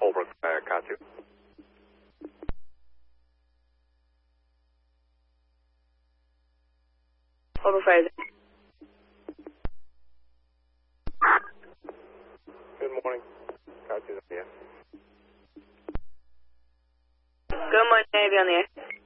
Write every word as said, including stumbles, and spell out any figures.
over uh, car two. Over Fraser. Good morning. Car two, yeah. Good morning, Navy on the air.